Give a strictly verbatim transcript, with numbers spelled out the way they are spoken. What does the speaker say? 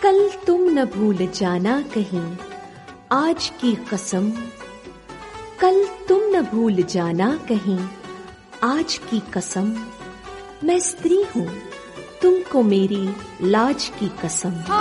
कल तुम न भूल जाना कहीं आज की कसम, कल तुम न भूल जाना कहीं आज की कसम। मैं स्त्री हूँ तुमको मेरी लाज की कसम।